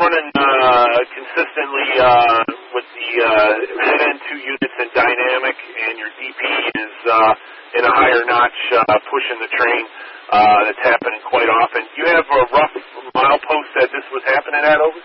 running consistently with the N2 units and dynamic, and your DP is in a higher notch, pushing the train. That's happening quite often. Do you have a rough milepost that this was happening at, over?